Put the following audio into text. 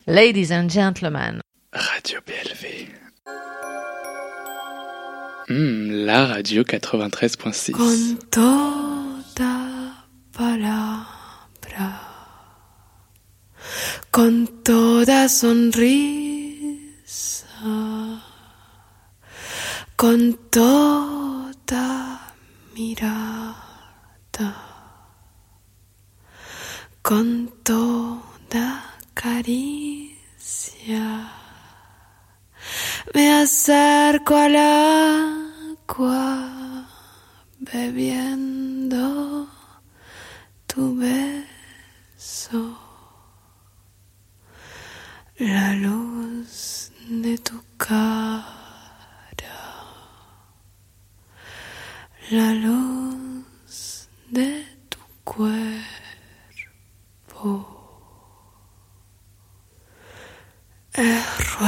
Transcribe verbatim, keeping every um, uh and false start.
Ladies and gentlemen. Radio B L V. Mmh, la radio quatre-vingt-treize point six. Con toda palabra, con toda sonrisa, con toda mirada, con toda caricia, me acerco al agua bebiendo tu beso, la luz de tu cara, la luz de tu cuerpo.